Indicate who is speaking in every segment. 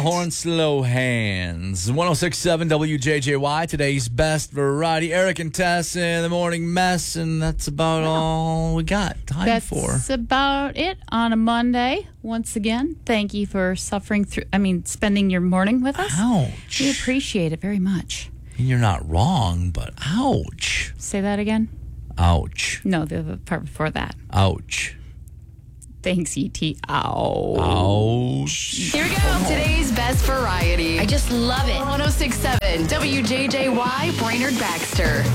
Speaker 1: horn, slow hands. 106.7 WJJY, today's best variety. Eric and Tess in the morning mess, and that's about all we got time for.
Speaker 2: That's about it on a Monday. Once again, thank you for spending your morning with us.
Speaker 1: Ouch.
Speaker 2: We appreciate it very much.
Speaker 1: You're not wrong, but ouch.
Speaker 2: Say that again?
Speaker 1: Ouch.
Speaker 2: No, the part before that.
Speaker 1: Ouch.
Speaker 2: Thanks, E.T. Ow.
Speaker 1: Ouch.
Speaker 3: Here we go. Today's best variety.
Speaker 4: I just love it.
Speaker 3: 106.7 WJJY, Brainerd Baxter.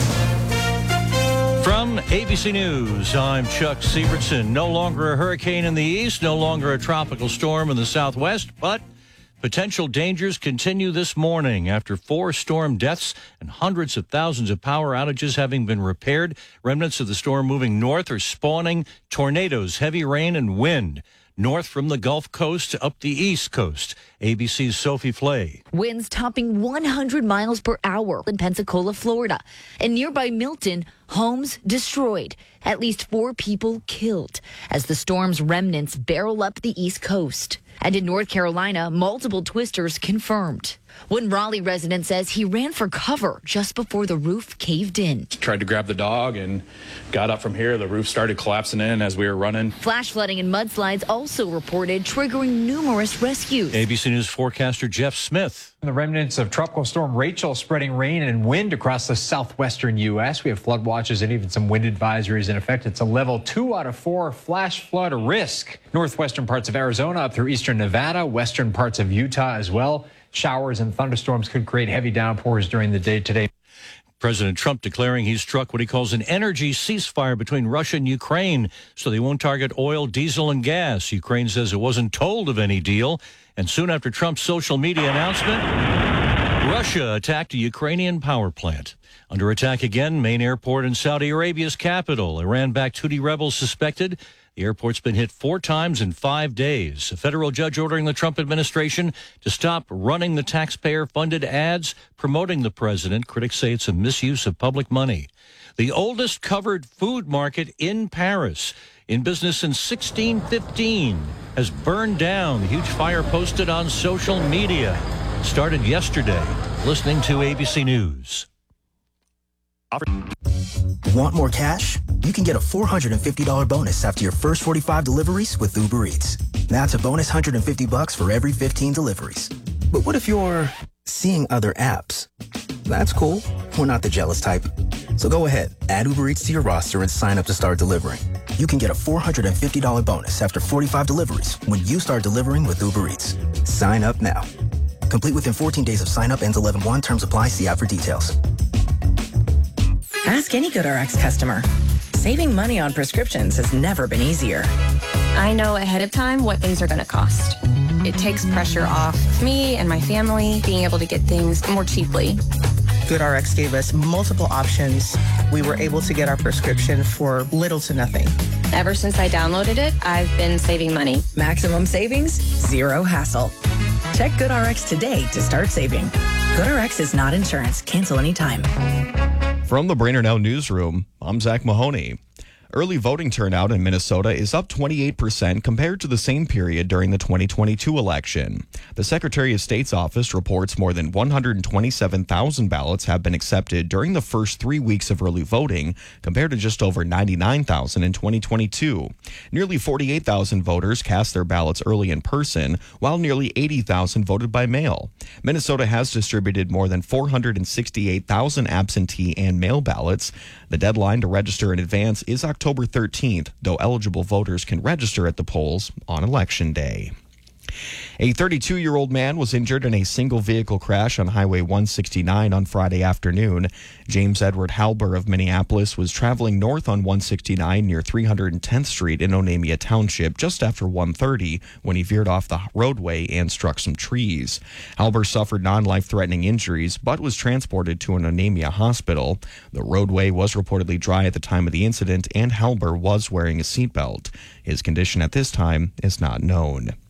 Speaker 5: From ABC News, I'm Chuck Sievertson. No longer a hurricane in the east, no longer a tropical storm in the southwest, but potential dangers continue this morning after 4 storm deaths and hundreds of thousands of power outages having been repaired. Remnants of the storm moving north are spawning tornadoes, heavy rain, and wind. North from the Gulf Coast up the East Coast. ABC's Sophie Flay.
Speaker 4: Winds topping 100 miles per hour in Pensacola, Florida. In nearby Milton, homes destroyed. At least 4 people killed as the storm's remnants barrel up the East Coast. And in North Carolina, multiple twisters confirmed. One Raleigh resident says he ran for cover just before the roof caved in.
Speaker 6: Tried to grab the dog and got up from here. The roof started collapsing in as we were running.
Speaker 4: Flash flooding and mudslides also reported, triggering numerous rescues.
Speaker 5: ABC News forecaster Jeff Smith.
Speaker 7: The remnants of Tropical Storm Rachel spreading rain and wind across the southwestern U.S. We have flood watches and even some wind advisories in effect. It's a level 2 out of 4 flash flood risk. Northwestern parts of Arizona up through eastern Nevada, western parts of Utah as well. Showers and thunderstorms could create heavy downpours during the day today.
Speaker 5: President Trump declaring he's struck what he calls an energy ceasefire between Russia and Ukraine so they won't target oil, diesel, and gas. Ukraine says it wasn't told of any deal. And soon after Trump's social media announcement, Russia attacked a Ukrainian power plant. Under attack again, main airport in Saudi Arabia's capital. Iran-backed Houthi rebels suspected. The airport's been hit 4 times in 5 days. A federal judge ordering the Trump administration to stop running the taxpayer-funded ads promoting the president. Critics say it's a misuse of public money. The oldest covered food market in Paris, in business since 1615, has burned down. The huge fire posted on social media started yesterday. Listening to ABC News.
Speaker 8: Want more cash? You can get a $450 bonus after your first 45 deliveries with Uber Eats. That's a bonus $150 for every 15 deliveries. But what if you're seeing other apps? That's cool. We're not the jealous type. So go ahead, add Uber Eats to your roster and sign up to start delivering. You can get a $450 bonus after 45 deliveries when you start delivering with Uber Eats. Sign up now. Complete within 14 days of sign up, ends 11/1. Terms apply. See app for details.
Speaker 9: Ask any GoodRx customer. Saving money on prescriptions has never been easier.
Speaker 10: I know ahead of time what things are going to cost. It takes pressure off me and my family being able to get things more cheaply.
Speaker 11: GoodRx gave us multiple options. We were able to get our prescription for little to nothing.
Speaker 10: Ever since I downloaded it, I've been saving money.
Speaker 9: Maximum savings, zero hassle. Check GoodRx today to start saving. GoodRx is not insurance. Cancel anytime.
Speaker 12: From the Brainerd Now Newsroom, I'm Zach Mahoney. Early voting turnout in Minnesota is up 28% compared to the same period during the 2022 election. The Secretary of State's office reports more than 127,000 ballots have been accepted during the first 3 weeks of early voting, compared to just over 99,000 in 2022. Nearly 48,000 voters cast their ballots early in person, while nearly 80,000 voted by mail. Minnesota has distributed more than 468,000 absentee and mail ballots. The deadline to register in advance is October 13th, though eligible voters can register at the polls on Election Day. A 32-year-old man was injured in a single-vehicle crash on Highway 169 on Friday afternoon. James Edward Halber of Minneapolis was traveling north on 169 near 310th Street in Onamia Township just after 1:30 when he veered off the roadway and struck some trees. Halber suffered non-life-threatening injuries but was transported to an Onamia hospital. The roadway was reportedly dry at the time of the incident, and Halber was wearing a seatbelt. His condition at this time is not known.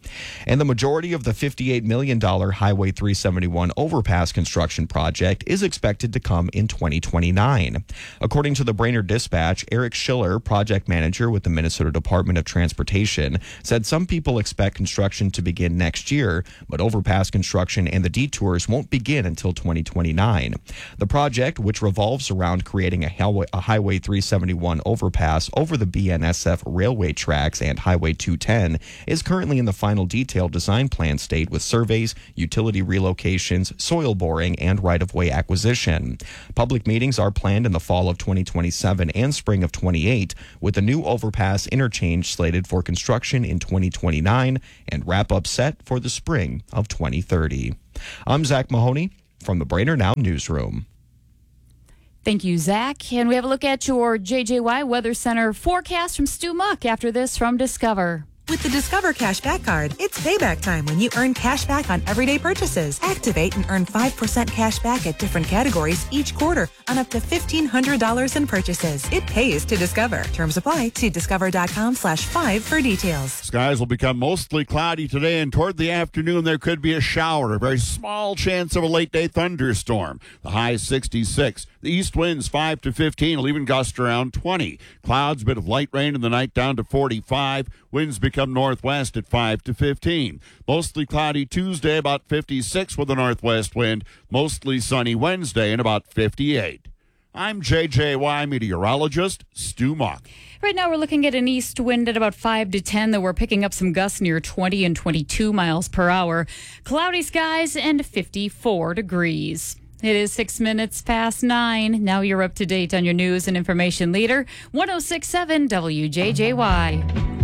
Speaker 12: And the majority of the $58 million Highway 371 overpass construction project is expected to come in 2029. According to the Brainerd Dispatch, Eric Schiller, project manager with the Minnesota Department of Transportation, said some people expect construction to begin next year, but overpass construction and the detours won't begin until 2029. The project, which revolves around creating a Highway 371 overpass over the BNSF railway tracks and Highway 210, is currently in the final detailed design plan state with surveys, utility relocations, soil boring, and right-of-way acquisition. Public meetings are planned in the fall of 2027 and spring of 28, with the new overpass interchange slated for construction in 2029 and wrap-up set for the spring of 2030. I'm Zach Mahoney from the Brainerd Now Newsroom.
Speaker 2: Thank you, Zach. And we have a look at your JJY Weather Center forecast from Stu Muck after this from Discover.
Speaker 13: With the Discover Cashback Card, it's payback time when you earn cash back on everyday purchases. Activate and earn 5% cash back at different categories each quarter on up to $1,500 in purchases. It pays to Discover. Terms apply. See discover.com/5 for details.
Speaker 14: Skies will become mostly cloudy today, and toward the afternoon there could be a shower, a very small chance of a late-day thunderstorm. The high is 66. The east winds 5 to 15 will even gust around 20. Clouds, bit of light rain in the night down to 45. Winds become northwest at 5 to 15. Mostly cloudy Tuesday, about 56 with a northwest wind. Mostly sunny Wednesday and about 58. I'm JJY meteorologist Stu Muck.
Speaker 2: Right now we're looking at an east wind at about 5 to 10, though we're picking up some gusts near 20 and 22 miles per hour. Cloudy skies and 54 degrees. It is 6 minutes past 9. Now you're up to date on your news and information leader. 106.7 WJJY.